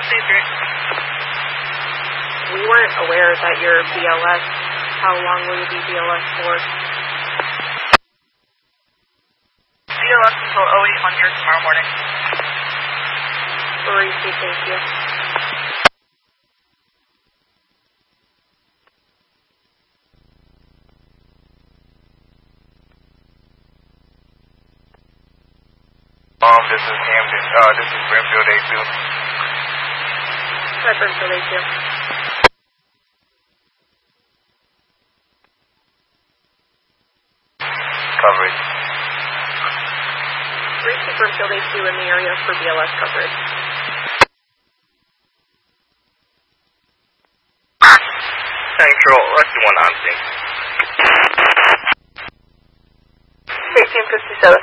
We weren't aware that you're BLS. How long will you be BLS for? BLS until 0800 tomorrow morning. Receive, thank you. This is Camden. This is Brimfield A2. Hi, Brimfield A2. Coverage. Receive Brimfield A2 in the area for BLS coverage. Central, let's do one on sync. 1857.